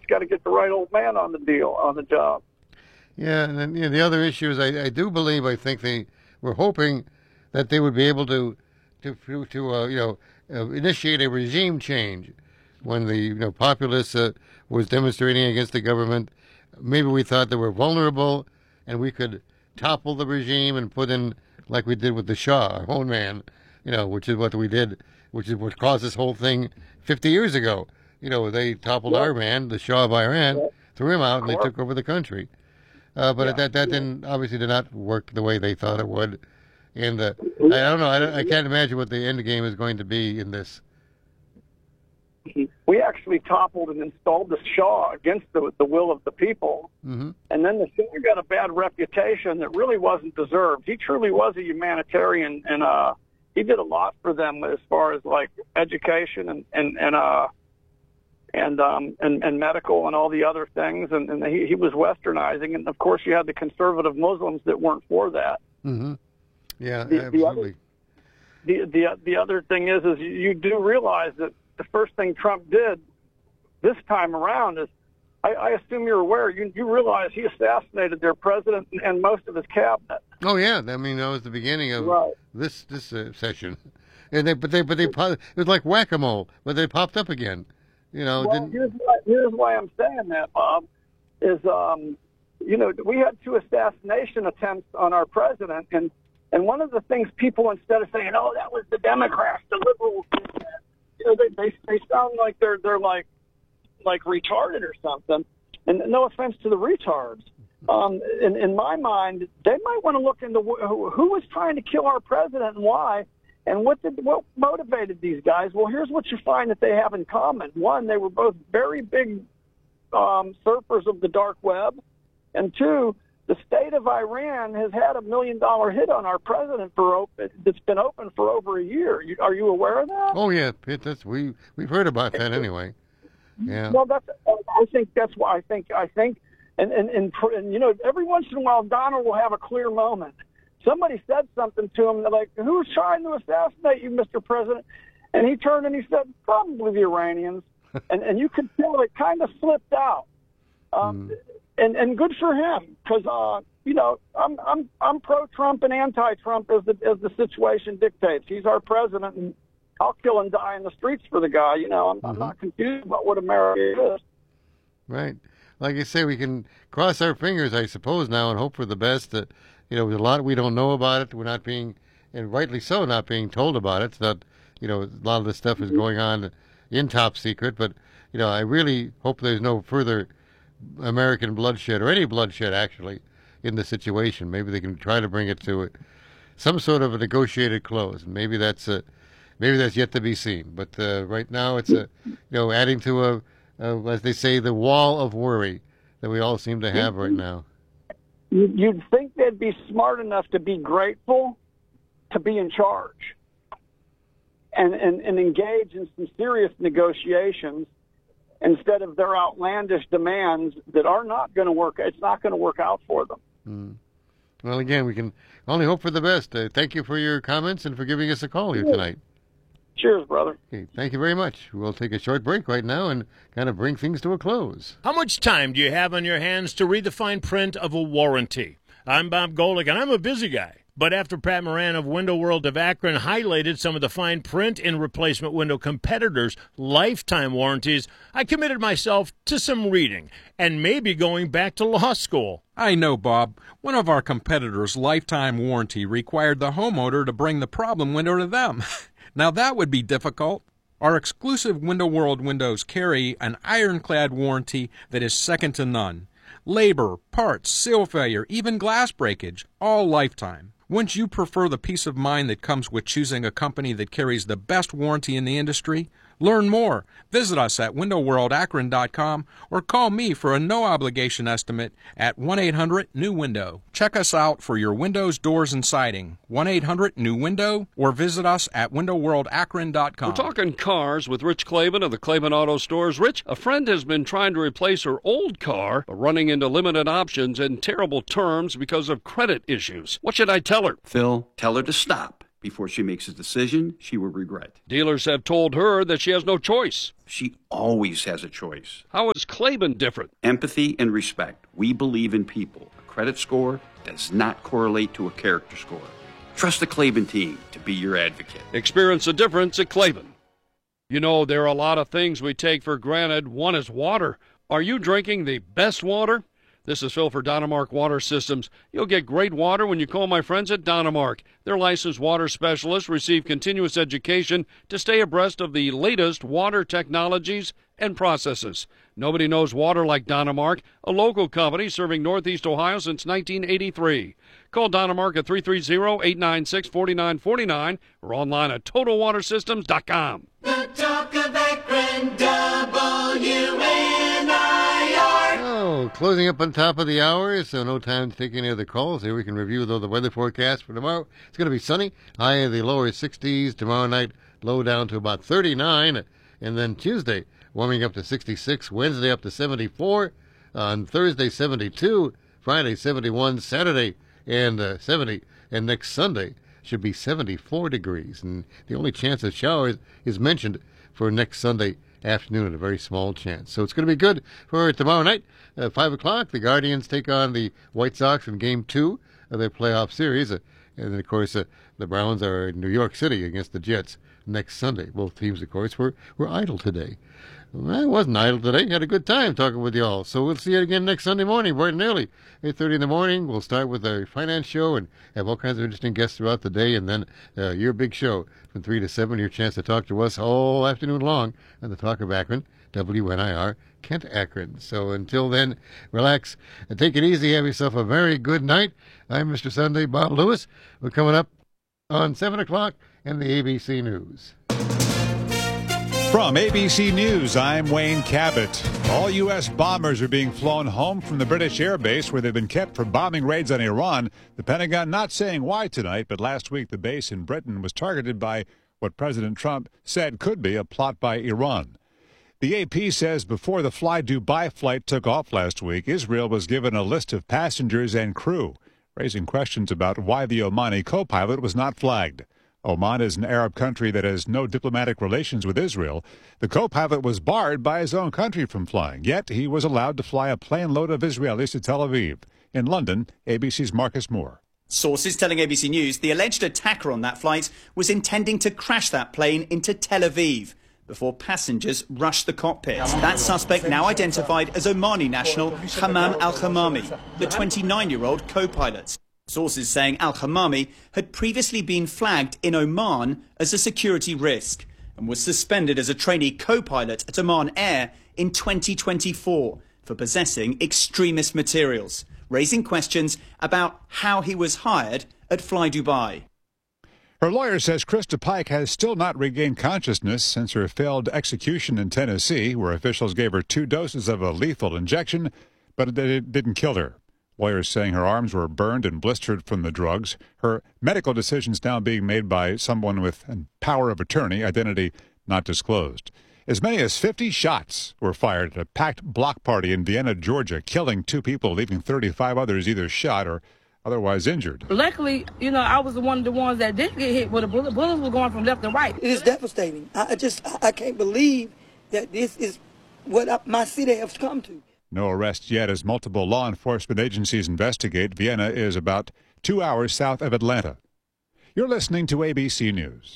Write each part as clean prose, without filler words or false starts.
just got to get the right old man on the job. Yeah, and then the other issue is I think they were hoping that they would be able to initiate a regime change when the populace was demonstrating against the government. Maybe we thought they were vulnerable and we could topple the regime and put in, like we did with the Shah, our own man, which is what we did, which is what caused this whole thing 50 years ago. They toppled our man, the Shah of Iran, threw him out, and they took over the country. But that obviously did not work the way they thought it would. And I don't know. I can't imagine what the end game is going to be in this. We actually toppled and installed the Shah against the will of the people. Mm-hmm. And then the Shah got a bad reputation that really wasn't deserved. He truly was a humanitarian, and he did a lot for them as far as like education and medical and all the other things. And he was westernizing. And of course, you had the conservative Muslims that weren't for that. Mm-hmm. Yeah, absolutely. The other thing is you do realize that the first thing Trump did this time around is, I assume you're aware, you realize he assassinated their president and most of his cabinet. Oh yeah, I mean that was the beginning of this session, and it was like whack-a-mole, but they popped up again. Here's why I'm saying that, Bob, is we had 2 assassination attempts on our president, and one of the things people, instead of saying, oh, that was the Democrats, the liberals, they sound like they're like retarded or something. And no offense to the retards. In my mind, they might want to look into who was trying to kill our president and why, and what motivated these guys. Well, here's what you find that they have in common. One, they were both very big surfers of the dark web, and 2, the state of Iran has had $1 million hit on our president that's been open for over a year. Are you aware of that? Oh yeah, we've heard about that anyway. Yeah. Well, I think that's why I think, and every once in a while Donald will have a clear moment. Somebody said something to him, they're like, "Who's trying to assassinate you, Mr. President?" And he turned and he said, "Probably the Iranians." and you could tell it kind of slipped out. And good for him, because I'm pro-Trump and anti-Trump as the situation dictates. He's our president, and I'll kill and die in the streets for the guy. I'm not confused about what America is. Right, like you say, we can cross our fingers, I suppose, now and hope for the best. That there's a lot we don't know about it. We're not being, and rightly so, not being told about it. It's not, a lot of this stuff is going on in top secret. But I really hope there's no further American bloodshed, or any bloodshed actually, in the situation. Maybe they can try to bring it to some sort of a negotiated close. Maybe that's yet to be seen. But right now it's adding to as they say, the wall of worry that we all seem to have right now. You'd think they'd be smart enough to be grateful to be in charge and engage in some serious negotiations, instead of their outlandish demands that are not going to work. It's not going to work out for them. Well, again, we can only hope for the best. Thank you for your comments and for giving us a call here tonight. Cheers, brother. Okay, thank you very much. We'll take a short break right now and kind of bring things to a close. How much time do you have on your hands to read the fine print of a warranty? I'm Bob Golick, and I'm a busy guy. But after Pat Moran of Window World of Akron highlighted some of the fine print in replacement window competitors' lifetime warranties, I committed myself to some reading and maybe going back to law school. I know, Bob. One of our competitors' lifetime warranty required the homeowner to bring the problem window to them. Now that would be difficult. Our exclusive Window World windows carry an ironclad warranty that is second to none. Labor, parts, seal failure, even glass breakage, all lifetime. Wouldn't you prefer the peace of mind that comes with choosing a company that carries the best warranty in the industry? Learn more. Visit us at windowworldakron.com or call me for a no-obligation estimate at 1-800-NEW-WINDOW. Check us out for your windows, doors, and siding. 1-800-NEW-WINDOW or visit us at windowworldakron.com. We're talking cars with Rich Clavin of the Clavin Auto Stores. Rich, a friend has been trying to replace her old car, but running into limited options and terrible terms because of credit issues. What should I tell her? Phil, tell her to stop. before she makes a decision she will regret. Dealers have told her that she has no choice. She always has a choice. How is Klaben different? Empathy and respect. We believe in people. A credit score does not correlate to a character score. Trust the Klaben team to be your advocate. Experience the difference at Klaben. You know, there are a lot of things we take for granted. One is water. Are you drinking the best water? This is Phil for Dynamark Water Systems. You'll get great water when you call my friends at Dynamark. Their licensed water specialists receive continuous education to stay abreast of the latest water technologies and processes. Nobody knows water like Dynamark, a local company serving Northeast Ohio since 1983. Call Dynamark at 330-896-4949 or online at TotalWaterSystems.com. The talk of Akron, WNIR. Oh, closing up on top of the hour, so no time to take any other calls. Here we can review, though, the weather forecast for tomorrow. It's going to be sunny, high in the lower 60s. Tomorrow night, low down to about 39. And then Tuesday, warming up to 66. Wednesday, up to 74. On Thursday, 72. Friday, 71. Saturday, and 70. And next Sunday should be 74 degrees. And the only chance of showers is mentioned for next Sunday afternoon, at a very small chance. So it's going to be good for tomorrow night. 5 o'clock, the Guardians take on the White Sox in Game 2 of their playoff series. And then, of course, the Browns are in New York City against the Jets next Sunday. Both teams, of course, were idle today. Well, I wasn't idle today. Had a good time talking with you all. So we'll see you again next Sunday morning, bright and early. 8:30 in the morning. We'll start with our finance show and have all kinds of interesting guests throughout the day. And then your big show from 3 to 7, your chance to talk to us all afternoon long on the Talk of Akron, WNIR, Kent Akron. So until then, relax and take it easy. Have yourself a very good night. I'm Mr. Sunday, Bob Lewis. We're coming up on 7 o'clock in the ABC News. From ABC News, I'm Wayne Cabot. All U.S. bombers are being flown home from the British Air Base where they've been kept for bombing raids on Iran. The Pentagon not saying why tonight, but last week the base in Britain was targeted by what President Trump said could be a plot by Iran. The AP says before the Fly Dubai flight took off last week, Israel was given a list of passengers and crew, raising questions about why the Omani co-pilot was not flagged. Oman is an Arab country that has no diplomatic relations with Israel. The co-pilot was barred by his own country from flying, yet he was allowed to fly a plane load of Israelis to Tel Aviv. In London, ABC's Marcus Moore. Sources telling ABC News the alleged attacker on that flight was intending to crash that plane into Tel Aviv before passengers rushed the cockpit. That suspect, now identified as Omani national Hammam Al-Khamami, the 29-year-old co-pilot. Sources saying Al-Khamami had previously been flagged in Oman as a security risk and was suspended as a trainee co-pilot at Oman Air in 2024 for possessing extremist materials, raising questions about how he was hired at Fly Dubai. Her lawyer says Krista Pike has still not regained consciousness since her failed execution in Tennessee, where officials gave her 2 doses of a lethal injection, but it didn't kill her. Lawyers saying her arms were burned and blistered from the drugs. Her medical decisions now being made by someone with a power of attorney, identity not disclosed. As many as 50 shots were fired at a packed block party in Vienna, Georgia, killing 2 people, leaving 35 others either shot or otherwise injured. Luckily, I was one of the ones that didn't get hit with a bullet. Bullets were going from left to right. It is devastating. I can't believe that this is what my city has come to. No arrests yet as multiple law enforcement agencies investigate. Vienna is about 2 hours south of Atlanta. You're listening to ABC News.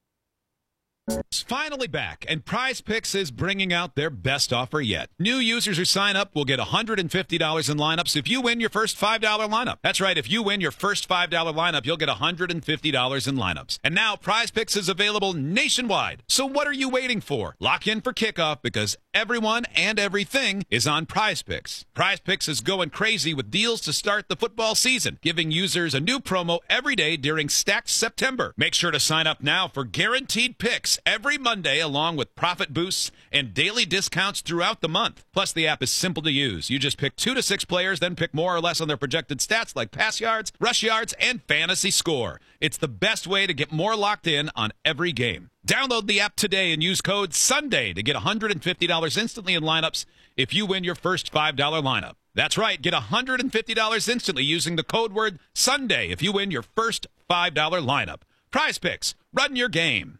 It's finally back, and Prize Picks is bringing out their best offer yet. New users who sign up will get $150 in lineups if you win your first $5 lineup. That's right, if you win your first $5 lineup, you'll get $150 in lineups. And now Prize Picks is available nationwide. So what are you waiting for? Lock in for kickoff because everyone and everything is on Prize Picks. Prize Picks is going crazy with deals to start the football season, giving users a new promo every day during Stacked September. Make sure to sign up now for guaranteed picks every Monday, along with profit boosts and daily discounts throughout the month. Plus, the app is simple to use. You just pick 2 to 6 players, then pick more or less on their projected stats like pass yards, rush yards, and fantasy score. It's the best way to get more locked in on every game. Download the app today and use code SUNDAY to get $150 instantly in lineups if you win your first $5 lineup. That's right, get $150 instantly using the code word SUNDAY if you win your first $5 lineup. Prize Picks, run your game.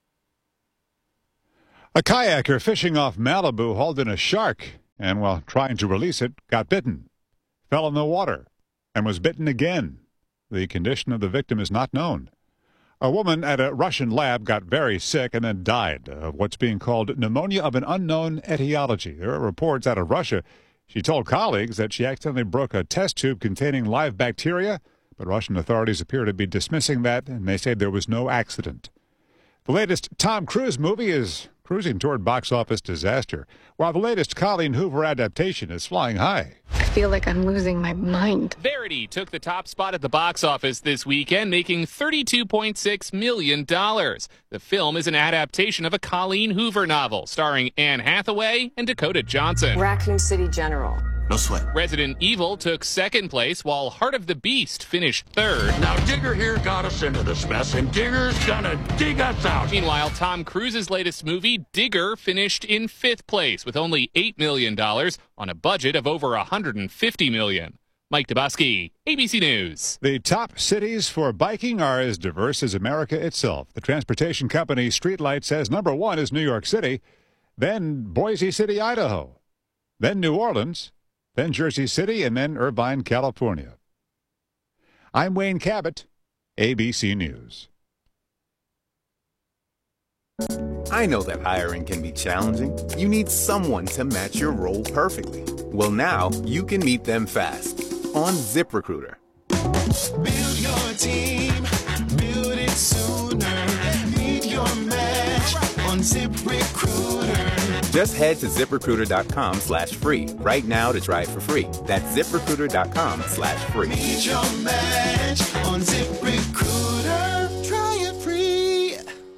A kayaker fishing off Malibu hauled in a shark and, while trying to release it, got bitten, fell in the water, and was bitten again. The condition of the victim is not known. A woman at a Russian lab got very sick and then died of what's being called pneumonia of an unknown etiology. There are reports out of Russia. She told colleagues that she accidentally broke a test tube containing live bacteria, but Russian authorities appear to be dismissing that, and they say there was no accident. The latest Tom Cruise movie is cruising toward box office disaster, while the latest Colleen Hoover adaptation is flying high. I feel like I'm losing my mind. Verity took the top spot at the box office this weekend, making $32.6 million. The film is an adaptation of a Colleen Hoover novel starring Anne Hathaway and Dakota Johnson. Raccoon City General. No sweat. Resident Evil took second place, while Heart of the Beast finished third. Now, Digger here got us into this mess, and Digger's gonna dig us out. Meanwhile, Tom Cruise's latest movie, Digger, finished in fifth place with only $8 million on a budget of over $150 million. Mike Dabowski, ABC News. The top cities for biking are as diverse as America itself. The transportation company Streetlight says number one is New York City, then Boise City, Idaho, then New Orleans, then Jersey City, and then Irvine, California. I'm Wayne Cabot, ABC News. I know that hiring can be challenging. You need someone to match your role perfectly. Well, now you can meet them fast on ZipRecruiter. Build your team, build it sooner. Meet your match on ZipRecruiter. Just head to ZipRecruiter.com/free right now to try it for free. That's ZipRecruiter.com/free. Meet your match on ZipRecruiter. Try it free.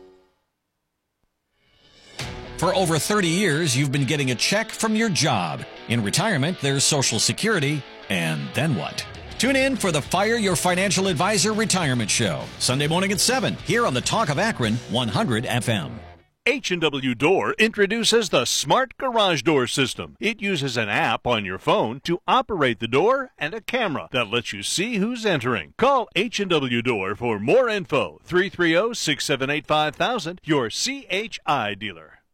For over 30 years, you've been getting a check from your job. In retirement, there's Social Security, and then what? Tune in for the Fire Your Financial Advisor Retirement Show, Sunday morning at 7, here on the Talk of Akron 100 FM. H&W Door introduces the Smart Garage Door System. It uses an app on your phone to operate the door and a camera that lets you see who's entering. Call H&W Door for more info. 330-678-5000, your CHI dealer.